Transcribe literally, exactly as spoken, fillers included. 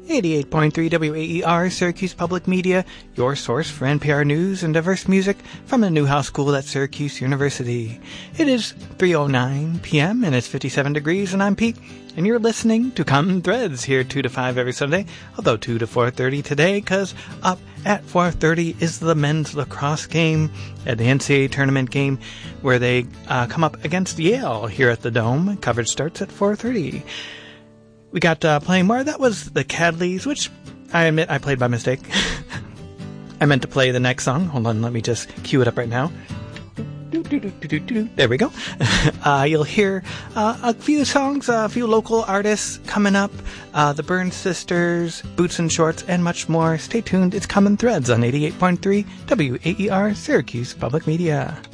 eighty-eight point three W A E R, Syracuse Public Media, your source for N P R news and diverse music from the Newhouse School at Syracuse University. It is three oh nine p.m. and it's fifty-seven degrees, and I'm Pete, and you're listening to Common Threads here two to five every Sunday, although two to four thirty today, because up at four thirty is the men's lacrosse game at the N C double A tournament game where they uh, come up against Yale here at the Dome. Coverage starts at four thirty. We got uh, playing more. That was the Cadleys, which I admit I played by mistake. I meant to play the next song. Hold on, let me just cue it up right now. There we go. Uh, you'll hear uh, a few songs, a few local artists coming up. Uh, the Burns Sisters, Boots and Shorts, and much more. Stay tuned. It's Common Threads on eighty-eight point three W A E R, Syracuse Public Media.